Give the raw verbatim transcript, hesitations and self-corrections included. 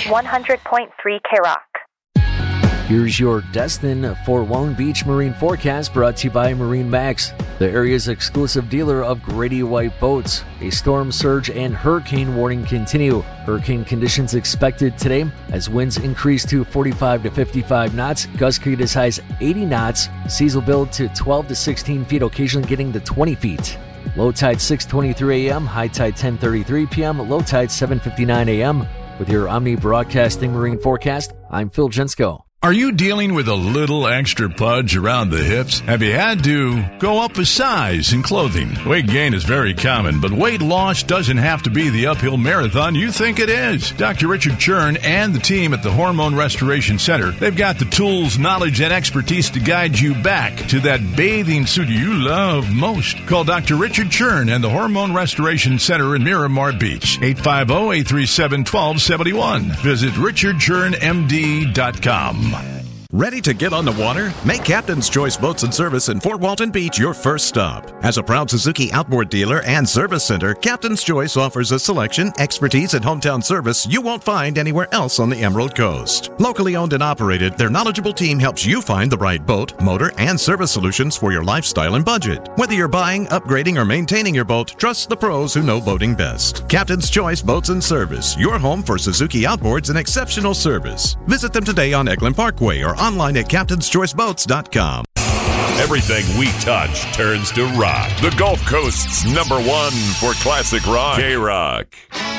one hundred point three K-Rock. Here's your Destin Fort Walton Beach Marine forecast brought to you by Marine Max, the area's exclusive dealer of Grady White boats. A storm surge and hurricane warning continue. Hurricane conditions expected today as winds increase to forty-five to fifty-five knots, gusts could get as high as eighty knots, seas will build to twelve to sixteen feet, occasionally getting to twenty feet. Low tide six twenty-three a.m., high tide ten thirty-three p.m., low tide seven fifty-nine a.m. With your Omni Broadcasting Marine forecast, I'm Phil Jensko. Are you dealing with a little extra pudge around the hips? Have you had to go up a size in clothing? Weight gain is very common, but weight loss doesn't have to be the uphill marathon you think it is. Doctor Richard Chern and the team at the Hormone Restoration Center, they've got the tools, knowledge, and expertise to guide you back to that bathing suit you love most. Call Doctor Richard Chern and the Hormone Restoration Center in Miramar Beach, eight five zero, eight three seven, one two seven one. Visit richard chern m d dot com. Ready to get on the water? Make Captain's Choice Boats and Service in Fort Walton Beach your first stop. As a proud Suzuki outboard dealer and service center, Captain's Choice offers a selection, expertise, and hometown service you won't find anywhere else on the Emerald Coast. Locally owned and operated, their knowledgeable team helps you find the right boat, motor, and service solutions for your lifestyle and budget. Whether you're buying, upgrading, or maintaining your boat, trust the pros who know boating best. Captain's Choice Boats and Service, your home for Suzuki outboards and exceptional service. Visit them today on Eglin Parkway or online at captains choice boats dot com. Everything we touch turns to rock. The Gulf Coast's number one for classic rock. K-Rock.